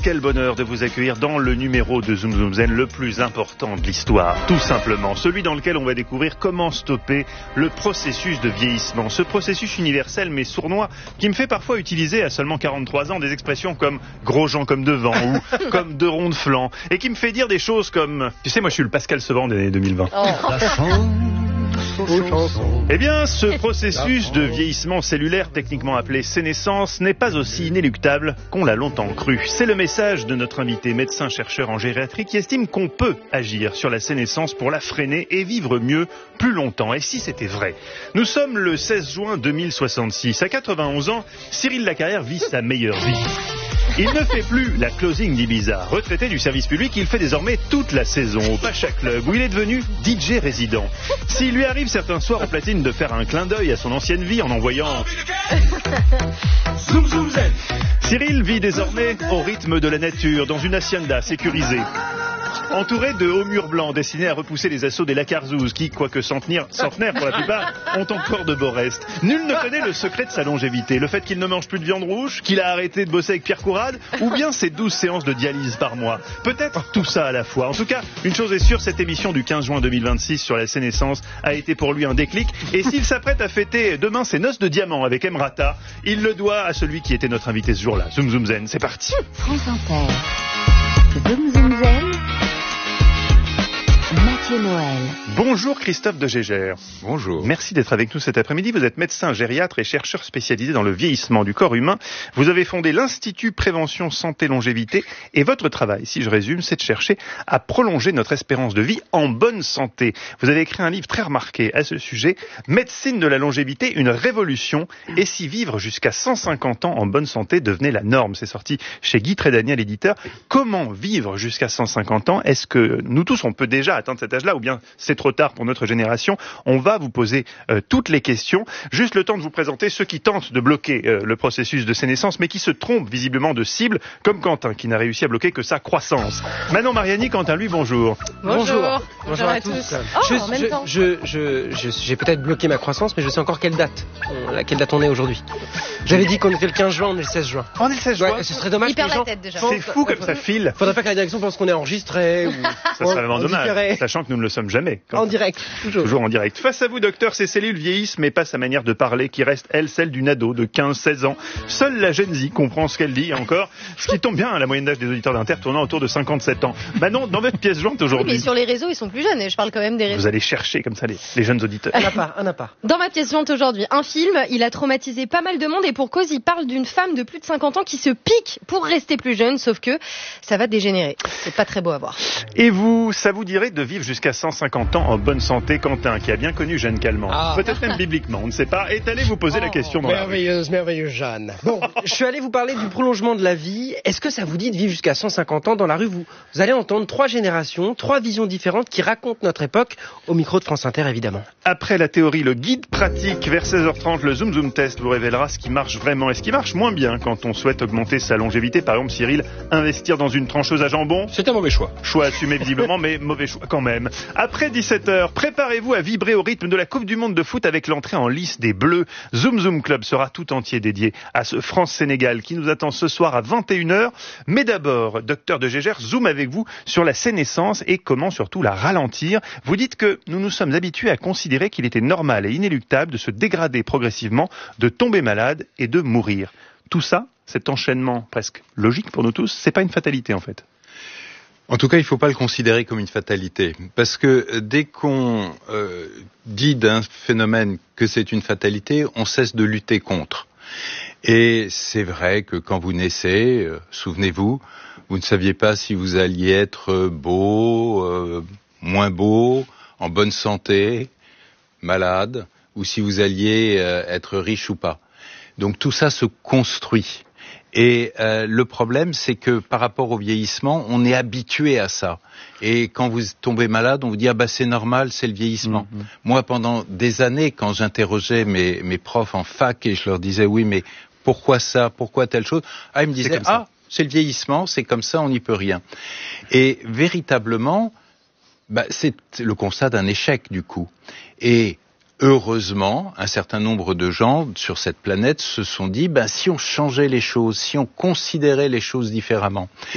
quel bonheur de vous accueillir dans le numéro de Zoom Zoom Zen le plus important de l'histoire, tout simplement. Celui dans lequel on va découvrir comment stopper le processus de vieillissement. Ce processus universel mais sournois qui me fait parfois utiliser à seulement 43 ans des expressions comme « gros gens comme devant » ou « comme deux ronds de flanc » et qui me fait dire des choses comme « tu sais, moi je suis le Pascal Sevran des années 2020 ». Eh bien, ce processus de vieillissement cellulaire, techniquement appelé sénescence, n'est pas aussi inéluctable qu'on l'a longtemps cru. C'est le message de notre invité, médecin-chercheur en gériatrie, qui estime qu'on peut agir sur la sénescence pour la freiner et vivre mieux, plus longtemps. Et si c'était vrai? Nous sommes le 16 juin 2066. À 91 ans, Cyril Lacarrière vit sa meilleure vie. Il ne fait plus la closing d'Ibiza. Retraité du service public, il fait désormais toute la saison au Pacha Club, où il est devenu DJ résident. S'il lui arrive certains soirs en platine de faire un clin d'œil à son ancienne vie en envoyant Zoom Zoom Zen, Cyril vit désormais au rythme de la nature, dans une hacienda sécurisée. Entouré de hauts murs blancs destinés à repousser les assauts des lacarzouzes qui, quoique centenaires pour la plupart, ont encore de beaux restes. Nul ne connaît le secret de sa longévité. Le fait qu'il ne mange plus de viande rouge, qu'il a arrêté de bosser avec Pierre Courade, ou bien ses 12 séances de dialyse par mois. Peut-être tout ça à la fois. En tout cas, une chose est sûre, cette émission du 15 juin 2026 sur la sénescence a été pour lui un déclic. Et s'il s'apprête à fêter demain ses noces de diamant avec Emrata, il le doit à celui qui était notre invité ce jour-là. Zoom Zoom Zen, c'est parti. France Inter. Zoom Zoom Zen. Mathieu Noël. Bonjour Christophe de Gégère. Bonjour. Merci d'être avec nous cet après-midi. Vous êtes médecin gériatre et chercheur spécialisé dans le vieillissement du corps humain. Vous avez fondé l'Institut Prévention Santé Longévité et votre travail, si je résume, c'est de chercher à prolonger notre espérance de vie en bonne santé. Vous avez écrit un livre très remarqué à ce sujet, Médecine de la longévité, une révolution, et si vivre jusqu'à 150 ans en bonne santé devenait la norme. C'est sorti chez Guy Trédaniel, éditeur. Comment vivre jusqu'à 150 ans? Est-ce que nous tous, on peut déjà atteindre cet âge-là, ou bien c'est trop tard pour notre génération? On va vous poser toutes les questions. Juste le temps de vous présenter ceux qui tentent de bloquer le processus de sénescence, mais qui se trompent visiblement de cible, comme Quentin, qui n'a réussi à bloquer que sa croissance. Manon Mariani, Quentin, lui, bonjour. Bonjour à tous. En même temps. J'ai peut-être bloqué ma croissance, mais je sais encore quelle date on est aujourd'hui. J'avais dit qu'on était le 15 juin, on est le 16 juin. On est le 16 juin. Ouais, ce serait dommage Il que les perd gens la tête déjà. C'est fou comme ça file. Faudrait pas que la direction pense qu'on est enregistré ou Ça serait vraiment dommage, différé. sachant que nous ne le sommes jamais. En direct, Toujours en direct. Face à vous, docteur, ces cellules vieillissent, mais pas sa manière de parler, qui reste, elle, celle d'une ado de 15-16 ans. Seule la Gen Z comprend ce qu'elle dit, et encore, ce qui tombe bien, la moyenne d'âge des auditeurs d'Inter tournant autour de 57 ans. Manon, dans votre pièce jointe aujourd'hui, Mais sur les réseaux, ils sont plus jeunes, et je parle quand même des réseaux. vous allez chercher comme ça les jeunes auditeurs. un à part. Dans ma pièce jointe aujourd'hui, un film, il a traumatisé pas mal de monde, et pour cause, il parle d'une femme de plus de 50 ans qui se pique pour rester plus jeune, sauf que ça va dégénérer. C'est pas très beau à voir. Et vous, ça vous dirait de vivre jusqu'à 150 ans en bonne santé? Quentin, qui a bien connu Jeanne Calment, peut-être même bibliquement, on ne sait pas, est allé vous poser la question dans la rue. Merveilleuse Jeanne. Bon, je suis allé vous parler du prolongement de la vie. Est-ce que ça vous dit de vivre jusqu'à 150 ans? Dans la rue, vous allez entendre 3 générations, 3 visions différentes qui racontent notre époque, au micro de France Inter évidemment. Après la théorie, le guide pratique, vers 16h30, le Zoom Zoom Test vous révélera ce qui marche vraiment et ce qui marche moins bien quand on souhaite augmenter sa longévité. Par exemple, Cyril, investir dans une trancheuse à jambon. C'est un mauvais choix. Choix assumé visiblement, mais mauvais choix quand même. Après 17h, préparez-vous à vibrer au rythme de la Coupe du Monde de foot avec l'entrée en lice des Bleus. Zoom Zoom Club sera tout entier dédié à ce France-Sénégal qui nous attend ce soir à 21h. Mais d'abord, docteur de Gégère, zoom avec vous sur la sénescence et comment surtout la ralentir. Vous dites que nous nous sommes habitués à considérer qu'il était normal et inéluctable de se dégrader progressivement, de tomber malade et de mourir. Tout ça, cet enchaînement presque logique pour nous tous, c'est pas une fatalité en fait. En tout cas, il ne faut pas le considérer comme une fatalité. Parce que dès qu'on dit d'un phénomène que c'est une fatalité, on cesse de lutter contre. Et c'est vrai que quand vous naissez, souvenez-vous, vous ne saviez pas si vous alliez être beau, moins beau, en bonne santé, malade, ou si vous alliez être riche ou pas. Donc tout ça se construit. Et le problème, c'est que par rapport au vieillissement, on est habitué à ça. Et quand vous tombez malade, on vous dit « Ah bah c'est normal, c'est le vieillissement ». Moi, pendant des années, quand j'interrogeais mes profs en fac et je leur disais « Oui, mais pourquoi ça? Pourquoi telle chose ?» Ah, ils me disaient « Ah, c'est le vieillissement, c'est comme ça, on n'y peut rien ». Et véritablement, c'est le constat d'un échec du coup. Et heureusement, un certain nombre de gens sur cette planète se sont dit, si on changeait les choses, si on considérait les choses différemment.